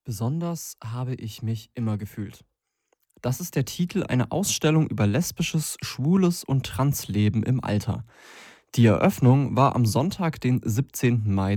Besonders habe ich mich immer gefühlt. Das ist der Titel einer Ausstellung über lesbisches, schwules und Transleben im Alter. Die Eröffnung war am Sonntag, den 17. Mai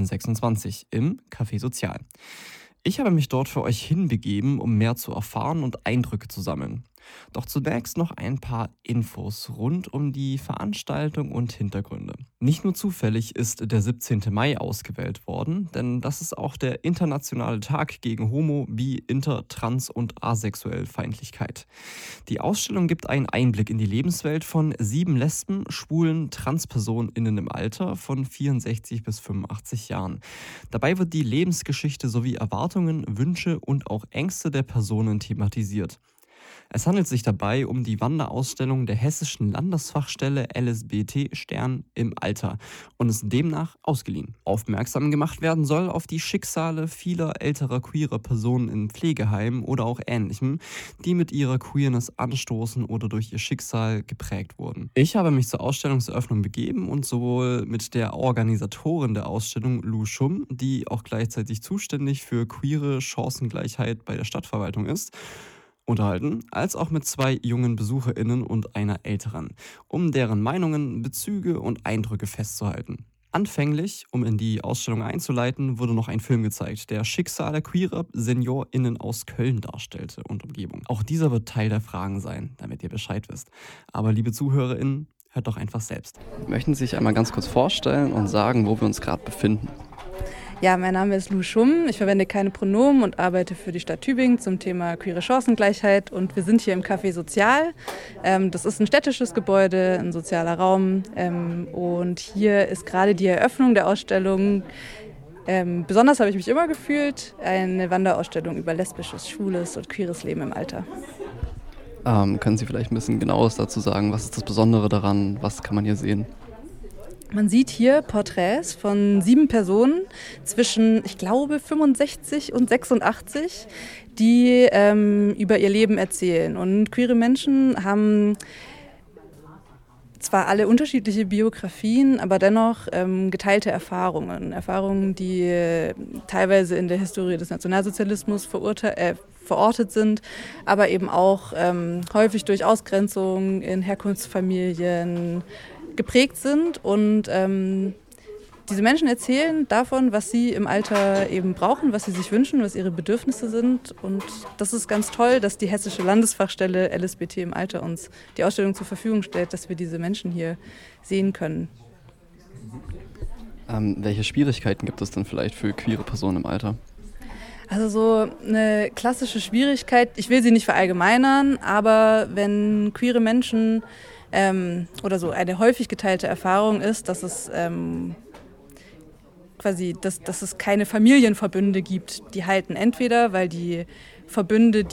2026 im Café Sozial. Ich habe mich dort für euch hinbegeben, um mehr zu erfahren und Eindrücke zu sammeln. Doch zunächst noch ein paar Infos rund um die Veranstaltung und Hintergründe. Nicht nur zufällig ist der 17. Mai ausgewählt worden, denn das ist auch der internationale Tag gegen Homo-, Bi-, Inter-, Trans- und Asexuell-Feindlichkeit. Die Ausstellung gibt einen Einblick in die Lebenswelt von 7 Lesben, schwulen TranspersonInnen im Alter von 64 bis 85 Jahren. Dabei wird die Lebensgeschichte sowie Erwartungen, Wünsche und auch Ängste der Personen thematisiert. Es handelt sich dabei um die Wanderausstellung der Hessischen Landesfachstelle LSBT Stern im Alter und ist demnach ausgeliehen. Aufmerksam gemacht werden soll auf die Schicksale vieler älterer queerer Personen in Pflegeheimen oder auch Ähnlichem, die mit ihrer Queerness anstoßen oder durch ihr Schicksal geprägt wurden. Ich habe mich zur Ausstellungseröffnung begeben und sowohl mit der Organisatorin der Ausstellung, Lou Schumm, die auch gleichzeitig zuständig für queere Chancengleichheit bei der Stadtverwaltung ist, unterhalten, als auch mit 2 jungen BesucherInnen und einer älteren, um deren Meinungen, Bezüge und Eindrücke festzuhalten. Anfänglich, um in die Ausstellung einzuleiten, wurde noch ein Film gezeigt, der Schicksale queerer SeniorInnen aus Köln darstellte und Umgebung. Auch dieser wird Teil der Fragen sein, damit ihr Bescheid wisst. Aber liebe ZuhörerInnen, hört doch einfach selbst. Möchten Sie sich einmal ganz kurz vorstellen und sagen, wo wir uns gerade befinden? Ja, mein Name ist Lou Schumm. Ich verwende keine Pronomen und arbeite für die Stadt Tübingen zum Thema queere Chancengleichheit. Und wir sind hier im Café Sozial. Das ist ein städtisches Gebäude, ein sozialer Raum. Und hier ist gerade die Eröffnung der Ausstellung. Besonders habe ich mich immer gefühlt, eine Wanderausstellung über lesbisches, schwules und queeres Leben im Alter. Können Sie vielleicht ein bisschen Genaues dazu sagen? Was ist das Besondere daran? Was kann man hier sehen? Man sieht hier Porträts von 7 Personen zwischen, ich glaube, 65 und 86, die über ihr Leben erzählen. Und queere Menschen haben zwar alle unterschiedliche Biografien, aber dennoch geteilte Erfahrungen. Erfahrungen, die teilweise in der Historie des Nationalsozialismus verortet sind, aber eben auch häufig durch Ausgrenzung in Herkunftsfamilien geprägt sind. Und diese Menschen erzählen davon, was sie im Alter eben brauchen, was sie sich wünschen, was ihre Bedürfnisse sind. Und das ist ganz toll, dass die Hessische Landesfachstelle LSBT im Alter uns die Ausstellung zur Verfügung stellt, dass wir diese Menschen hier sehen können. Welche Schwierigkeiten gibt es denn vielleicht für queere Personen im Alter? Also so eine klassische Schwierigkeit, ich will sie nicht verallgemeinern, aber wenn queere Menschen oder so eine häufig geteilte Erfahrung ist, dass es dass es keine Familienverbünde gibt, die halten. Entweder weil die Verbünde,